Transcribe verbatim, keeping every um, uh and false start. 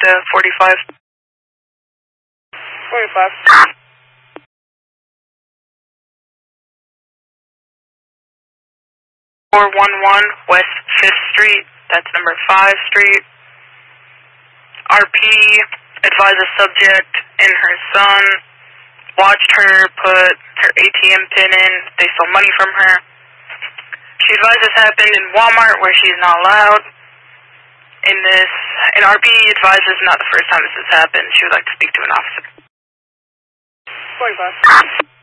to forty-five. forty-five. four one one West fifth Street, that's number five Street. R P advises subject and her son watched her put her A T M pin in. They stole money from her. She advises happened in Walmart where she's not allowed. In this, and R P advises not the first time this has happened. She would like to speak to an officer. forty-five.